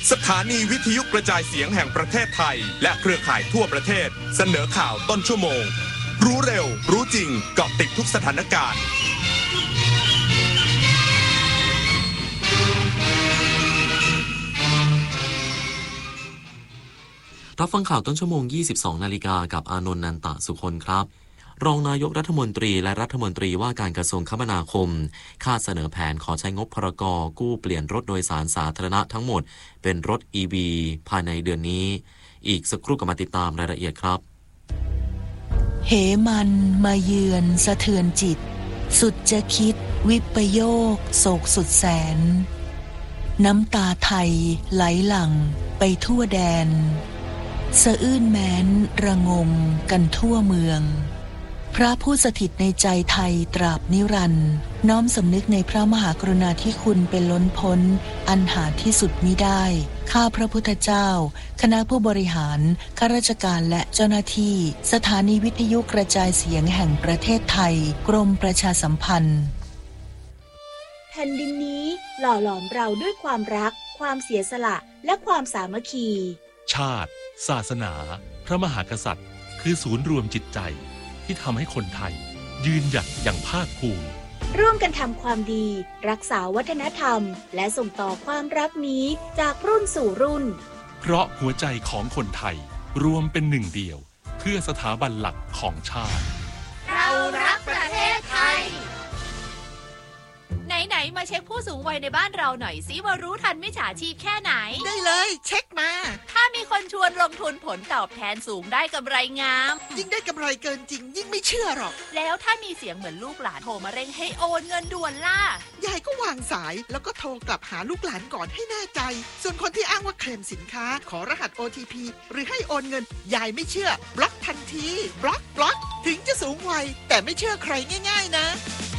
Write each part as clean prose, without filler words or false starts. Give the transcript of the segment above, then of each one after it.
สถานีวิทยุกระจายเสียงแห่งประเทศไทยและเครือข่ายทั่วประเทศเสนอข่าวต้นชั่วโมงรู้เร็วรู้จริงเกาะติดทุกสถานการณ์รับฟังข่าวต้นชั่วโมง 22 นาฬิกากับอานนท์ นันตะสุคนครับรองนายกรัฐมนตรีและรัฐมนตรีว่าการกระทรวงคมนาคมคาดเสนอแผนขอใช้งบพรก.กู้เปลี่ยนรถโดยสารสาธารณะทั้งหมดเป็นรถ EV ภายในเดือนนี้อีกสักครู่ก็มาติดตามรายละเอียดครับเหมันมาเยือนสะเทือนจิตสุดจะคิดวิปโยคโศกสุดแสนน้ำตาไทยไหลหลั่งไปทั่วแดนสะอื้นแม้นระงมกันทั่วเมืองพระผู้สถิตในใจไทยตราบนิรันดร์น้อมสำนึกในพระมหากรุณาธิคุณเป็นล้นพ้นอันหาที่สุดมิได้ข้าพระพุทธเจ้าคณะผู้บริหารข้าราชการและเจ้าหน้าที่สถานีวิทยุกระจายเสียงแห่งประเทศไทยกรมประชาสัมพันธ์แผ่นดินนี้หล่อหลอมเราด้วยความรักความเสียสละและความสามัคคีชาติศาสนาพระมหากษัตริย์คือศูนย์รวมจิตใจที่ทำให้คนไทยยืนหยัดอย่างภาคภูมิร่วมกันทำความดีรักษาวัฒนธรรมและส่งต่อความรักนี้จากรุ่นสู่รุ่นเพราะหัวใจของคนไทยรวมเป็นหนึ่งเดียวเพื่อสถาบันหลักของชาติเรารักประเทศไทยไหนมาเช็คผู้สูงวัยในบ้านเราหน่อยสิว่ารู้ทันมิจฉาชีพแค่ไหนได้เลยเช็คมาถ้ามีคนชวนลงทุนผลตอบแทนสูงได้กำไรงามยิ่งได้กำไรเกินจริงยิ่งไม่เชื่อหรอกแล้วถ้ามีเสียงเหมือนลูกหลานโทรมาเร่งให้โอนเงินด่วนล่ะยายก็วางสายแล้วก็โทรกลับหาลูกหลานก่อนให้แน่ใจส่วนคนที่อ้างว่าเคลมสินค้าขอรหัส OTP หรือให้โอนเงินยายไม่เชื่อบล็อกทันทีบล็อกถึงจะสูงวัยแต่ไม่เชื่อใครง่ายๆนะ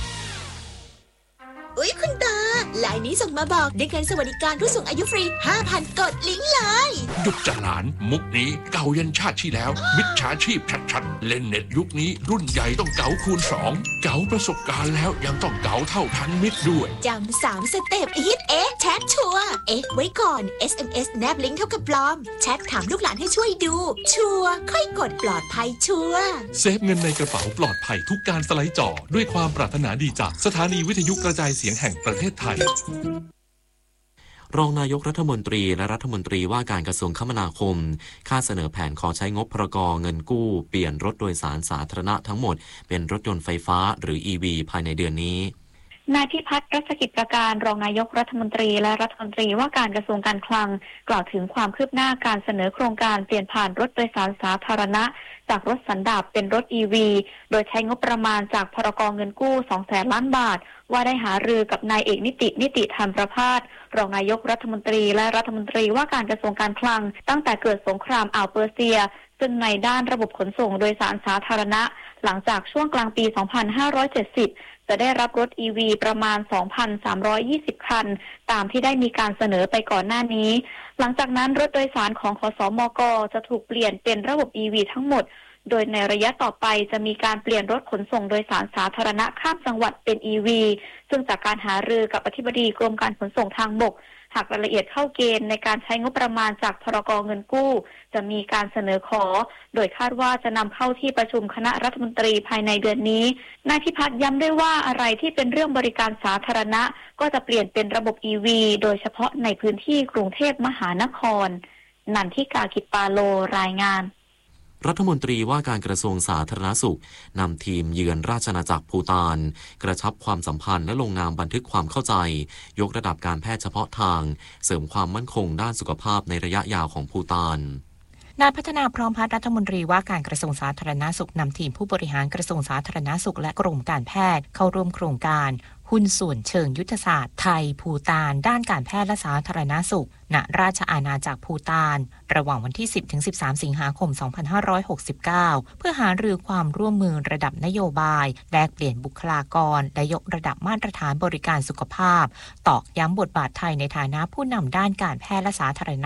อุ๊ยคุณตาไลน์นี้ส่งมาบอกได้เงินสวัสดิการผู้สูงอายุฟรี 5,000 กดลิงก์เลยหยุดจัดหลานมุกนี้เก่ายันชาติที่แล้วมิจฉาชีพชัดๆเล่นเน็ตยุคนี้รุ่นใหญ่ต้องเก๋าคูณ2เก๋าประสบการณ์แล้วยังต้องเก๋าเท่าทันมิตรด้วยจำ3 สเต็ปฮิตแชทชัวร์ไว้ก่อน SMS แนบลิงก์เท่ากับปลอมแชทถามลูกหลานให้ช่วยดูชัวร์ค่อยกดปลอดภัยชัวร์เซฟเงินในกระเป๋าปลอดภัยทุกการสไลด์จอด้วยความปรารถนาดีจากสถานีวิทยุกระจายเสียงแห่งประเทศไทยรองนายกรัฐมนตรีและรัฐมนตรีว่าการกระทรวงคมนาคมคาดเสนอแผนขอใช้งบพรก.เงินกู้เปลี่ยนรถโดยสารสาธารณะทั้งหมดเป็นรถยนต์ไฟฟ้าหรือ EV ภายในเดือนนี้นายพิพัฒน์รัชกิจประการรองนายกรัฐมนตรีและรัฐมนตรีว่าการกระทรวงการคลังกล่าวถึงความคืบหน้าการเสนอโครงการเปลี่ยนผ่านรถโดยสารสาธารณะจากรถสันดาปเป็นรถ EV โดยใช้งบประมาณจากพรก.เงินกู้ 200,000 ล้านบาทว่าได้หารือกับนายเอกนิติธรรมประภาสรองนายกรัฐมนตรีและรัฐมนตรีว่าการกระทรวงการคลังตั้งแต่เกิดสงครามอ่าวเปอร์เซียซึ่งในด้านระบบขนส่งโดยสารสาธารณะหลังจากช่วงกลางปี 2570จะได้รับรถ EV ประมาณ 2,320 คันตามที่ได้มีการเสนอไปก่อนหน้านี้หลังจากนั้นรถโดยสารของขสมก.จะถูกเปลี่ยนเป็นระบบ EV ทั้งหมดโดยในระยะต่อไปจะมีการเปลี่ยนรถขนส่งโดยสารสาธารณะข้ามจังหวัดเป็น EV ซึ่งจากการหารือกับอธิบดีกรมการขนส่งทางบกหากรายละเอียดเข้าเกณฑ์ในการใช้งบประมาณจากพรก.เงินกู้จะมีการเสนอขอโดยคาดว่าจะนำเข้าที่ประชุมคณะรัฐมนตรีภายในเดือนนี้นายพิพัฒน์ย้ำด้วยว่าอะไรที่เป็นเรื่องบริการสาธารณะก็จะเปลี่ยนเป็นระบบ EV โดยเฉพาะในพื้นที่กรุงเทพมหานครนันทิกา กิจปาโลรายงานรัฐมนตรีว่าการกระทรวงสาธารณสุขนำทีมเยือนราชอาณาจักรภูฏานกระชับความสัมพันธ์และลงนามบันทึกความเข้าใจยกระดับการแพทย์เฉพาะทางเสริมความมั่นคงด้านสุขภาพในระยะยาวของภูฏานนายพัฒนาพร้อมพัฒน์รัฐมนตรีว่าการกระทรวงสาธารณสุขนำทีมผู้บริหารกระทรวงสาธารณสุขและกรมการแพทย์เข้าร่วมโครงการหุ้นส่วนเชิงยุทธศาสตร์ไทยภูฏานด้านการแพทย์และสาธารณสุขณราชอาณาจักรภูฏานระหว่างวันที่ 10-13 สิงหาคม 2569 เพื่อหารือความร่วมมือระดับนโยบายแลกเปลี่ยนบุคลากรและยกระดับมาตรฐานบริการสุขภาพตอกย้ำบทบาทไทยในฐานะผู้นำด้านการแพทย์และสาธารณ